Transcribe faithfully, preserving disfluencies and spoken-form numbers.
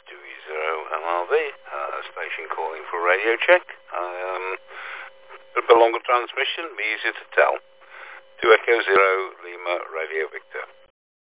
two zero M R V, uh, station calling for radio check. Um, a bit longer transmission, be easier to tell. two Echo Zero Lima Radio Victor.